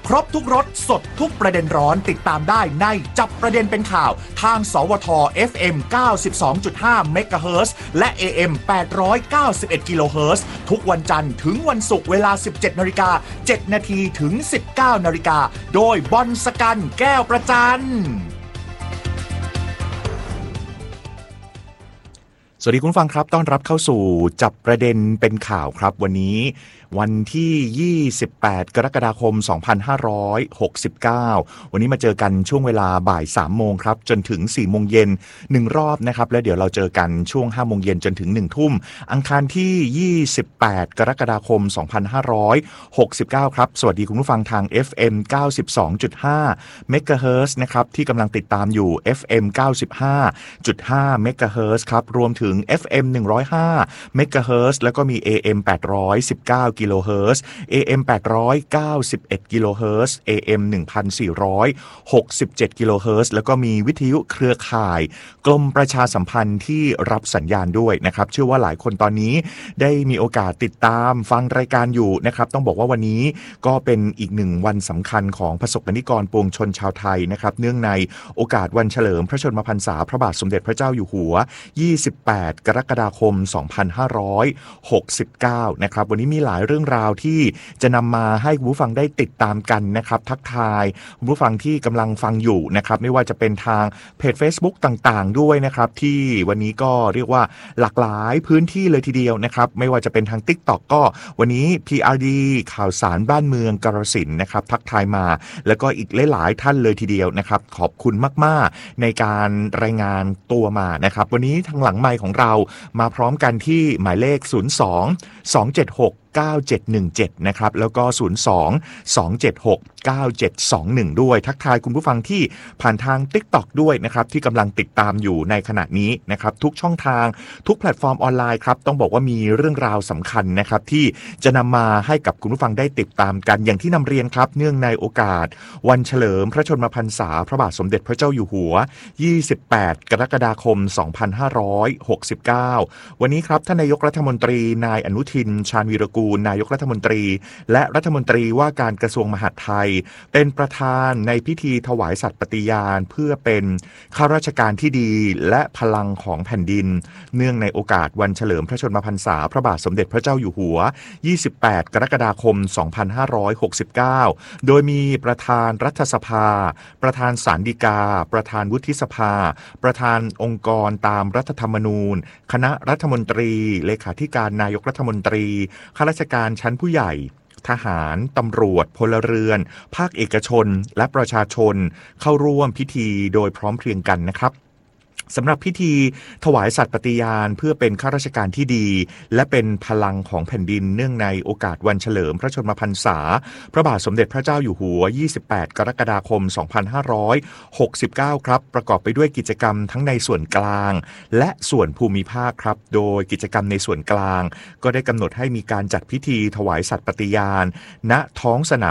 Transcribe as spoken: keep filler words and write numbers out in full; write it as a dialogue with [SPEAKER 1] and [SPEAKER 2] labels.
[SPEAKER 1] ครบทุกรสสดทุกประเด็นร้อนติดตามได้ในจับประเด็นเป็นข่าวทางสวท เอฟ เอ็ม เก้าสิบสองจุดห้า เมกะเฮิรตซ์และ เอ เอ็ม แปดร้อยเก้าสิบเอ็ด กิโลเฮิรตซ์ทุกวันจันทร์ถึงวันศุกร์เวลา สิบเจ็ดนาฬิกาเจ็ดนาทีถึง สิบเก้านาฬิกาโดยบอลสกันแก้วประจันสวัสดีคุณฟังครับต้อนรับเข้าสู่จับประเด็นเป็นข่าวครับวันนี้วันที่ยี่สิบแปดกรกฎาคมสองพันห้าร้อยหกสิบเก้าวันนี้มาเจอกันช่วงเวลาบ่ายสามโมงครับจนถึงสี่โมงเย็นหนึ่งรอบนะครับแล้วเดี๋ยวเราเจอกันช่วงห้าโมงเย็นจนถึงหนึ่งทุ่มอังคารที่ยี่สิบแปดกรกฎาคมสองพันห้าร้อยหกสิบเก้าครับสวัสดีคุณผู้ฟังทาง เอฟ เอ็ม เก้าสิบสองจุดห้า เมกะเฮิรตซ์นะครับที่กำลังติดตามอยู่ เอฟ เอ็ม เก้าสิบห้าจุดห้า เมกะเฮิรตซ์ครับรวมถึง เอฟ เอ็ม หนึ่งร้อยห้า เมกะเฮิรตซ์แล้วก็มี เอ เอ็ม แปดร้อยสิบเก้า กิโลเฮิรตซ์ เอ เอ็ม แปดร้อยเก้าสิบเอ็ด กิโลเฮิรตซ์ เอ เอ็ม หนึ่งพันสี่ร้อยหกสิบเจ็ด กิโลเฮิรตซ์แล้วก็มีวิทยุเครือข่ายกรมประชาสัมพันธ์ที่รับสัญญาณด้วยนะครับเชื่อว่าหลายคนตอนนี้ได้มีโอกาสติดตามฟังรายการอยู่นะครับต้องบอกว่าวันนี้ก็เป็นอีกหนึ่งวันสำคัญของประสบกนิกรปวงชนชาวไทยนะครับเนื่องในโอกาสวันเฉลิมพระชนมพรรษาพระบาทสมเด็จพระเจ้าอยู่หัวยี่สิบแปดกรกฎาคมสองพันห้าร้อยหกสิบเก้านะครับวันนี้มีหลายเรื่องราวที่จะนำมาให้คุณผู้ฟังได้ติดตามกันนะครับทักทายคุณผู้ฟังที่กำลังฟังอยู่นะครับไม่ว่าจะเป็นทางเพจ Facebook ต่างๆด้วยนะครับที่วันนี้ก็เรียกว่าหลากหลายพื้นที่เลยทีเดียวนะครับไม่ว่าจะเป็นทาง TikTok ก็วันนี้ พี อาร์ ดี ข่าวสารบ้านเมืองกาฬสินธุ์นะครับทักทายมาแล้วก็อีกหลายๆท่านเลยทีเดียวนะครับขอบคุณมากๆในการรายงานตัวมานะครับวันนี้ทางหลังไมค์ของเรามาพร้อมกันที่หมายเลขศูนย์ สอง สอง เจ็ด หก เก้า เจ็ด หนึ่ง เจ็ดนะครับแล้วก็ศูนย์ สอง สอง เจ็ด หก เก้า เจ็ด สอง หนึ่งด้วยทักทายคุณผู้ฟังที่ผ่านทาง TikTok ด้วยนะครับที่กำลังติดตามอยู่ในขณะนี้นะครับทุกช่องทางทุกแพลตฟอร์มออนไลน์ครับต้องบอกว่ามีเรื่องราวสำคัญนะครับที่จะนำมาให้กับคุณผู้ฟังได้ติดตามกันอย่างที่นำเรียนครับเนื่องในโอกาสวันเฉลิมพระชนมพรรษาพระบาทสมเด็จพระเจ้าอยู่หัวยี่สิบแปดกรกฎาคมสองพันห้าร้อยหกสิบเก้าวันนี้ครับท่านนายกรัฐมนตรีนายอนุทินชาญวีรกูลนายกรัฐมนตรีและรัฐมนตรีว่าการกระทรวงมหาดไทยเป็นประธานในพิธีถวายสัตย์ปฏิญาณเพื่อเป็นข้าราชการที่ดีและพลังของแผ่นดินเนื่องในโอกาสวันเฉลิมพระชนมพรรษาพระบาทสมเด็จพระเจ้าอยู่หัวยี่สิบแปดกรกฎาคมสองพันห้าร้อยหกสิบเก้าโดยมีประธานรัฐสภาประธานศาลฎีกาประธานวุฒิสภาประธานองค์กรตามรัฐธรรมนูญคณะรัฐมนตรีเลขาธิการนายกรัฐมนตรีข้าราชการชั้นผู้ใหญ่ทหารตำรวจพลเรือนภาคเอกชนและประชาชนเข้าร่วมพิธีโดยพร้อมเพรียงกันนะครับสำหรับพิธีถวายสัตย์ปฏิญาณเพื่อเป็นข้าราชการที่ดีและเป็นพลังของแผ่นดินเนื่องในโอกาสวันเฉลิมพระชนมพรรษาพระบาทสมเด็จพระเจ้าอยู่หัวยี่สิบแปดกรกฎาคมสองพันห้าร้อยหกสิบเก้าครับประกอบไปด้วยกิจกรรมทั้งในส่วนกลางและส่วนภูมิภาคครับโดยกิจกรรมในส่วนกลางก็ได้กำหนดให้มีการจัดพิธีถวายสัตย์ปฏิญาณณท้องสนาม